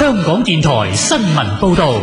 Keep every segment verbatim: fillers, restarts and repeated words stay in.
香港電台新聞報道。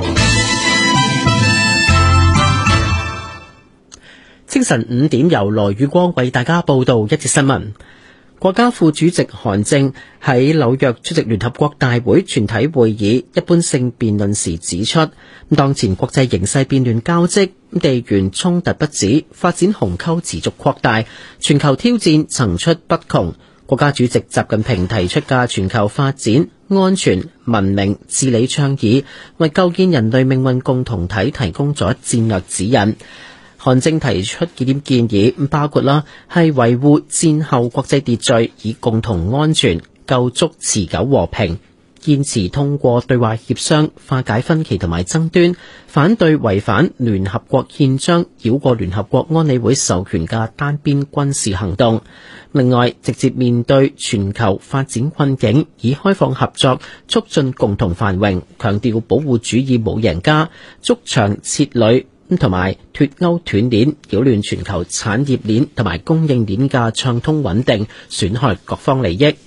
清晨五點，由羅宇光為大家報道一節新聞。國家副主席韓正喺紐約出席聯合國大會全體會議一般性辯論時指出，當前國際形勢變亂交織，地緣衝突不止，發展鴻溝持續擴大，全球挑戰層出不窮。國家主席習近平提出嘅全球發展、安全、文明、治理倡議，為構建人類命運共同體提供咗戰略指引。韓正提出幾點建議，包括啦係維護戰後國際秩序，以共同安全構築持久和平，堅持通過對話協商化解分歧同埋爭端，反對違反聯合國憲章、繞過聯合國安理會授權嘅單邊軍事行動。另外，直接面對全球發展困境，以開放合作促進共同繁榮，強調保護主義冇贏家，築牆設壘同埋脫鈎斷鏈，擾亂全球產業鏈同埋供應鏈嘅暢通穩定，損害各方利益。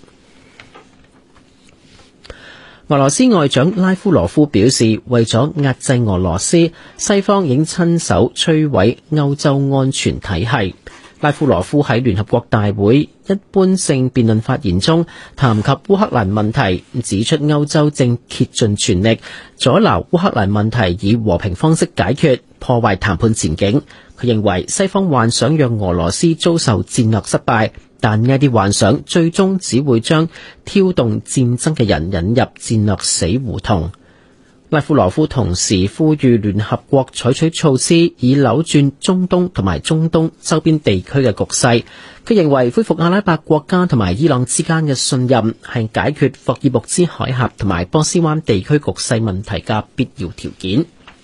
俄羅斯外長拉夫羅夫表示，為咗壓制俄羅斯，西方已經親手摧毀歐洲安全體系。拉夫羅夫喺聯合國大會一般性辯論發言中談及烏克蘭問題，指出歐洲正竭盡全力阻撓烏克蘭問題以和平方式解決，破壞談判前景。佢認為西方幻想讓俄羅斯遭受戰略失敗，但呢啲幻想最終只會將挑動戰爭嘅人引入戰略死胡同。拉夫羅夫同時呼籲聯合國採取措施，以扭轉中東同埋中東周邊地區嘅局勢。佢認為恢復阿拉伯國家同埋伊朗之間嘅信任係解決霍爾木茲海峽同埋波斯灣地區局勢問題嘅必要條件。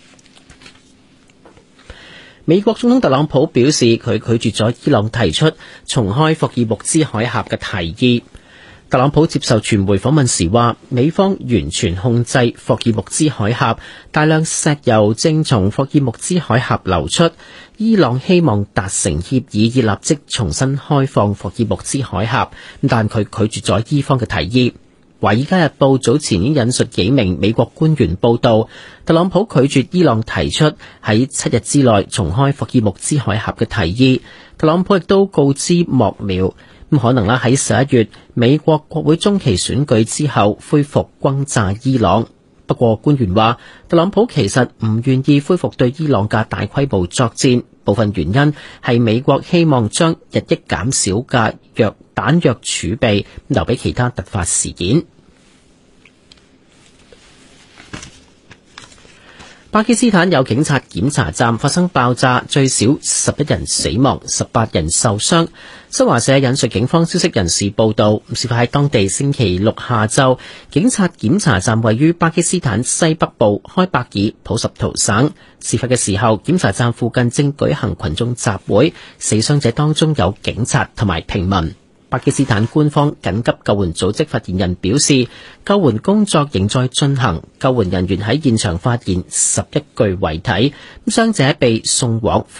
美國總統特朗普表示，佢拒絕咗伊朗提出重開霍爾木茲海峽嘅提議。特朗普接受傳媒訪問時話，美方完全控制霍爾木茲海峽，大量石油正從霍爾木茲海峽流出。伊朗希望達成協議，以立即重新開放霍爾木茲海峽，但佢拒絕咗伊方嘅提議。華爾街日報早前已引述幾名美國官員報道，特朗普拒絕伊朗提出喺七日之內重開霍爾木茲海峽嘅提議。特朗普亦都告知幕僚，咁可能啦喺十一月美國國會中期選舉之後恢復轟炸伊朗。不過官員話，特朗普其實唔願意恢復對伊朗嘅大規模作戰，部分原因係美國希望將日益減少嘅藥彈藥儲備留俾其他突發事件。巴基斯坦有警察檢查站發生爆炸，最少十一人死亡，十八人受傷。新華社引述警方消息人士報道，事發喺當地星期六下晝，警察檢查站位於巴基斯坦西北部開伯爾普什圖省。事發嘅時候，檢查站附近正舉行群眾集會，死傷者當中有警察同埋平民。巴基斯坦官方緊急救援組織發言人表示，救援工作仍在進行，救援人員喺現場發現十一具遺體，傷者被送往